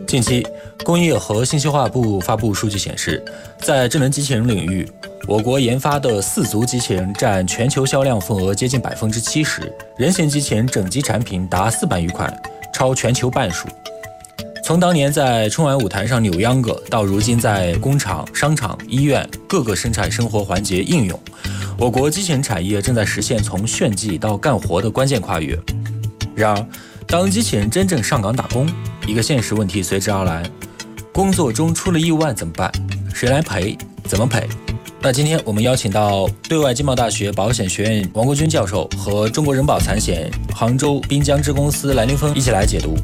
近期，工业和信息化部发布数据显示，在智能机器人领域，我国研发的四足机器人占全球销量份额接近70%，人形机器人整机产品达400余款，超全球半数。从当年在春晚舞台上扭秧歌，到如今在工厂、商场、医院各个生产生活环节应用，我国机器人产业正在实现从炫技到干活的关键跨越。然而，当机器人真正上岗打工，一个现实问题随之而来：工作中出了意外怎么办？谁来赔？怎么赔？那今天我们邀请到对外经贸大学保险学院王国军教授和中国人保残险杭州滨江支公司蓝凌峰一起来解读。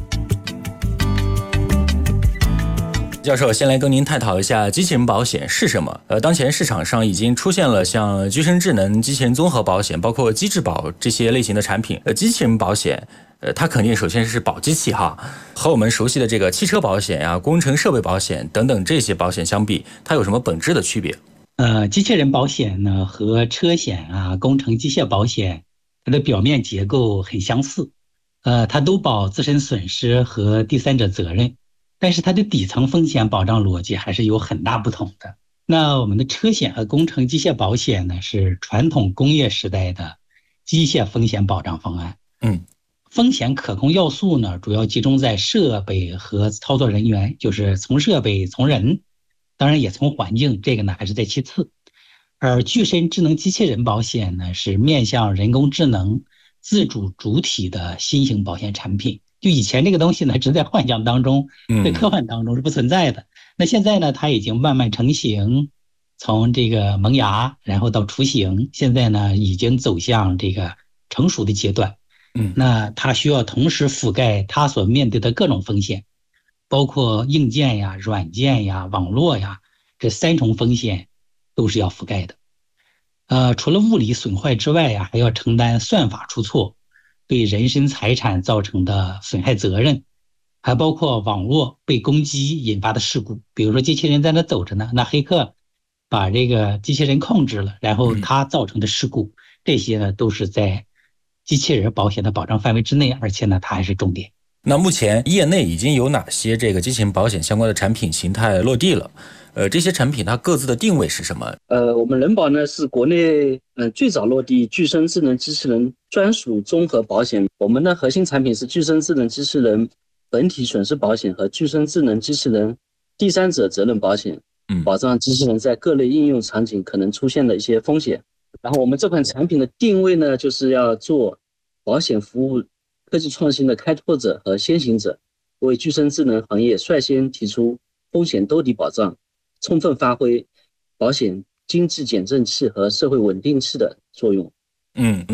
教授，先来跟您探讨一下机器人保险是什么。当前市场上已经出现了像具身智能机器人综合保险，包括机智保这些类型的产品。机器人保险，它肯定首先是保机器哈，和我们熟悉的这个汽车保险啊、工程设备保险等等这些保险相比，它有什么本质的区别？ 机器人保险呢和车险啊、工程机械保险，它的表面结构很相似，它都保自身损失和第三者责任。但是它的底层风险保障逻辑还是有很大不同的。那我们的车险和工程机械保险呢，是传统工业时代的机械风险保障方案。风险可控要素呢，主要集中在设备和操作人员，就是从设备、从人，当然也从环境，这个呢还是在其次。而具身智能机器人保险呢，是面向人工智能自主主体的新型保险产品。就以前这个东西呢，只在幻想当中，在科幻当中是不存在的。那现在呢，它已经慢慢成型，从这个萌芽，然后到雏形，现在呢，已经走向这个成熟的阶段。那它需要同时覆盖它所面对的各种风险，包括硬件呀、软件呀、网络呀，这三重风险都是要覆盖的。除了物理损坏之外呀，还要承担算法出错对人身财产造成的损害责任，还包括网络被攻击引发的事故。比如说机器人在那走着呢，那黑客把这个机器人控制了，然后它造成的事故，这些呢都是在机器人保险的保障范围之内，而且呢它还是重点。 那目前业内已经有哪些这个机器人保险相关的产品形态落地了？这些产品它各自的定位是什么？ 我们人保呢是国内最早落地具身智能机器人专属综合保险。我们的核心产品是具身智能机器人本体损失保险和具身智能机器人第三者责任保险，保障机器人在各类应用场景可能出现的一些风险。然后我们这款产品的定位呢，就是要做保险服务科技创新的开拓者和先行者，为具身智能行业率先提出风险兜底保障，充分发挥保险经济减震器和社会稳定器的作用。